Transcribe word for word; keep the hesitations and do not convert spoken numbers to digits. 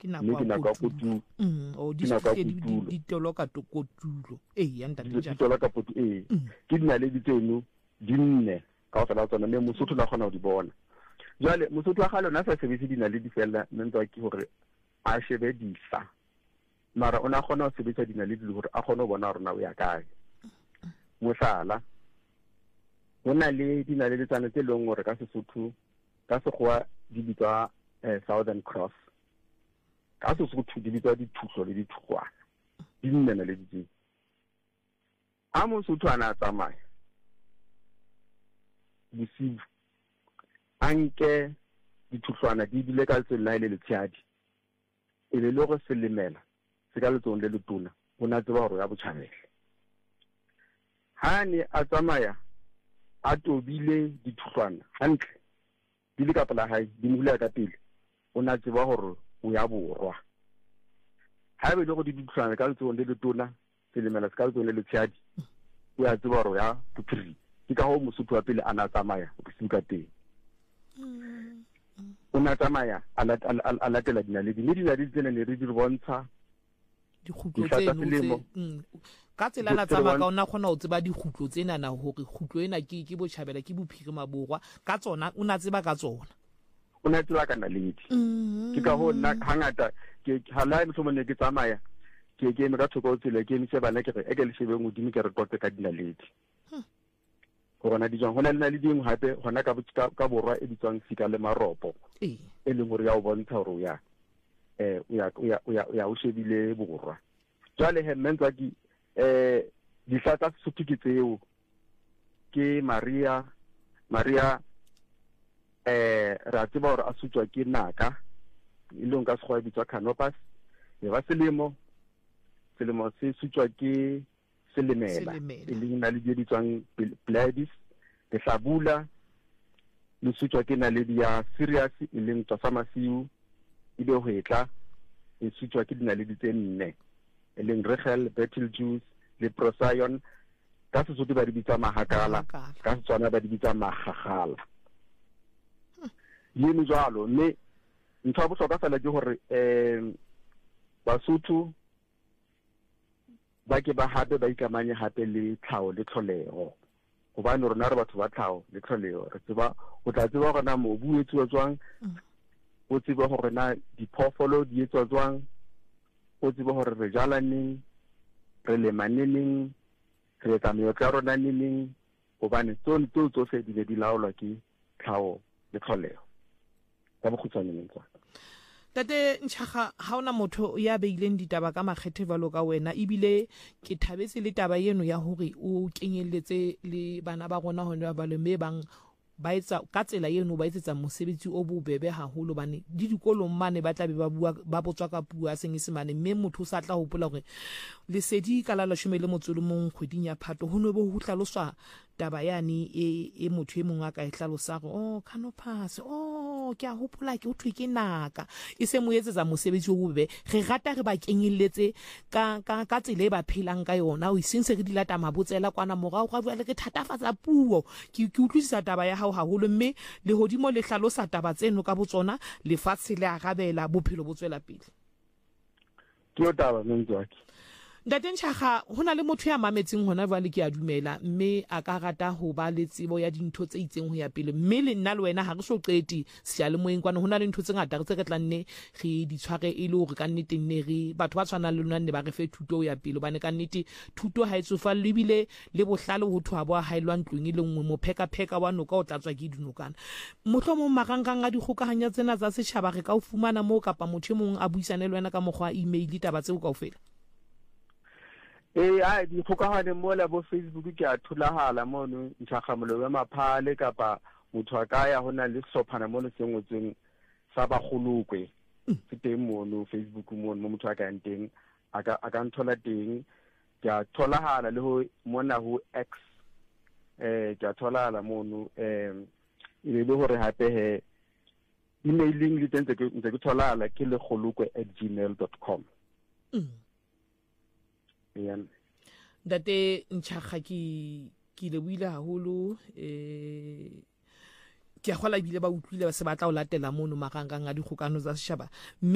ke nako ya kotulo mm o di di toloka to kotulo eh ya ntate di toloka poto eh ke dinaledi tseno di nne ka o fela tsona le Mosotho la gona o di bona jwale Mosotho wa gale ona sa sebetse dinaledi fela ntwa ke hore a shebe disa mara ona gona o sebetsa dinaledi le hore a gona o bona rona o ya kae mosala ona le dinaledi tsana tse leng hore ka Sesotho ka Sekgowa di bitwa Southern Cross ka Sesotho di bitwa dithuso le dithugwana di nnena le ditse a Mosotho ana tsamaya bosibu anke dithuhlwana di dile ka tsela ile le tshiadi e le go selemela se ka letsong le letona bona tseba hore ya botšhabele ha ne a tsamaya a tobile dithuhlwana hantle di le ka pela hae di mohula ka pele ona tseba hore o ya borwa ha be le go di dithuhlwana ka letsong le letona selemela se ka letsong le le tshiadi o ya tseba hore ya puphiri ke ka ho Mosotho wa pele ana tsamaya o se ka teng ona tsamaya a latela dinaledi mme dinaledi tsena ne re di bontsha dikgutlo tseno ka tsela la tsamaya ka ona khona o tseba dikgutlo tsena na hore kgutlo ena ke ke botjhabela ke bophirima borwa ka tsona o na tseba ka tsona o na tseba ka naledi ke ka ho nna hangata ke hala mohlomong ke tsamaya ke ke me ka thoko tsela ke me se bana ke re e ke le shebe ngodimo ke re qote ka dinaledi gona di jang hona le naledi engwe hape hona ka ka borwa e ditswang fika le maropo e leng hore ya o bontsha hore o ya eh o ya o ya o ya o shebile borwa jwale he mentwa ki eh di hlata Sesotho ke tseo ke Maria Maria eh ra tseba hore a sutswa ke naka ile nka se go bitswa Canopas e ba selemo selemo se sutswa ke selemela e leng na le di tswang Pleiades le Hlabula le sutswa ke na le ya Sirius e leng tsa Masiu e be ho etla e sutswa ke dina le ditse nne e leng Rachel, Betelgeuse le Procyon ka Sesotho ba di bitsa mahakala ka Setswana ba di bitsa magagala le mjalo mme ntho a bohlokwa fela ke hore eh Basotho ba ke ba hape ba ikamanye hape le tlhao le tlholego gobane rona re batho ba tlhao le tlholego re tseba o tla tseba gona mobu etswa tswang o tseba hore na diphoofolo di etswa tswang o tseba hore re jala neng re lema neng re etsa meetlo ya rona neng gobane tsone tseo tsohle di be di laolwa ke tlhao le tlholego ka bokhutswane ntwa tate Ntšhaga ha ona motho ya beileng ditaba ka makgethe valo ka wena ebile ke thabetse le taba yeno ya hore o kenyelletse le bana ba rona hona ba le me bang ba etsa ka tsela yeno ba etsetsa mosebetsi o bobebe haholo bane di dikolong mane ba tla be ba bua ba botswa ka puo a senyesemane mme motho sa tla hopola hore lesedi ka la leshome le motsolo mong kgweding ya Phato ho no bo ho hlaloswa taba yani e e motho e mong a ka e hlalosa go oh Canopas oh ke a hopola ke ho thwe ke naka e se mo etsetsa mosebetsi o bobebe re rata re ba kenyelletse ka ka ka tsela e ba phelang ka yona o iseng se re di lata mabotsela kwana morao ga bua le ke thatafatsa puo ke ke utlwisisa taba ya hao haholo mme le hodimo le hlalosa taba tseno ka botsona le fatshe le agabela bophelo bo tswela pele ke yo taba mentwaki Ntate Ntšhaga hona le motho ya mametseng hona vale ke a dumela mme a ka rata ho ba le tsebo ya dintho tse itseng ho ya pele mme le nna le wena ha re so qeti sia le moeng kwana hona le ntho tse ngata re tse re tlanne re di tshware e le hore ka nnete nne re batho ba tshwanang le lona ne ba re fe thuto ya pele bane ka nnete thuto ha etsofa le bile le bohlale ho thwa bo haelwa ntlong ile nngwe mo pheka pheka wa noka o tlatswa ke dinokana mohlomong marangrang a dikgokahanya tsena tsa setšhaba re ka o fumana mo kapa motho e mong a buisane le wena ka mokgwa email taba tseo kaofela eh a di khokahane mo la bo Facebook ke a thulahala mono Ntšhaga Moloi Maphale kapa motho a kaya hona le sophana mo le sengwetseng sa bagolokwe se teng mono Facebook mono mo motho a ka nteng a ka a ka nthola teng ke a tholahala le ho mona ho X eh ke a tholahala mono eh ile le hore hape he emailing le tentse ke ntse ke tholahala ke le golokwe at gmail dot com yan Date Ntšhaga ki ki le buile haholo eh ke a gola bile ba utlwile ba se batla o latela mono marangrang a dikgokano tsa setšhaba